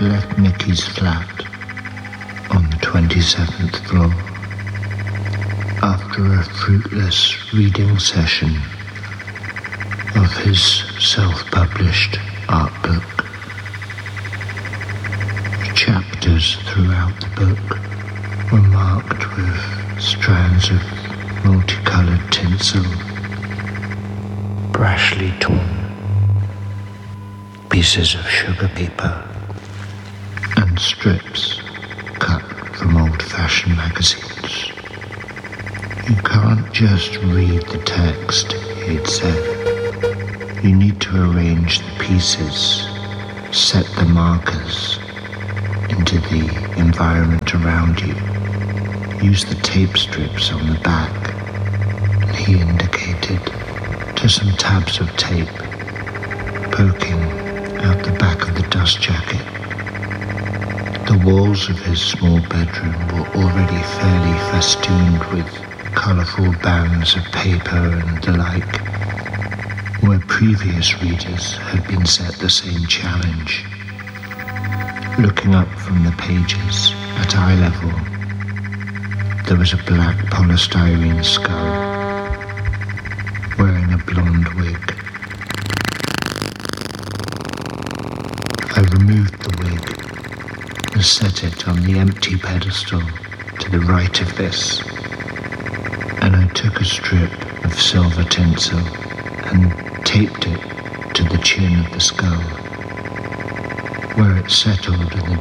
left Nicky's flat on the 27th floor after a fruitless reading session of his self-published art book. Chapters throughout the book were marked with strands of multicolored tinsel, brashly torn pieces of sugar paper, and strips cut from old-fashioned magazines. You can't just read the text, he'd said. You need to arrange the pieces, set the markers into the environment around you. Use the tape strips on the back, and he indicated to some tabs of tape poking out the back of the dust jacket. The walls of his small bedroom were already fairly festooned with colourful bands of paper and the like, where previous readers had been set the same challenge. Looking up from the pages at eye level, there was a black polystyrene skull wearing a blonde wig. I removed the wig and set it on the empty pedestal to the right of this, and I took a strip of silver tinsel and taped it to the chin of the skull, where it settled in the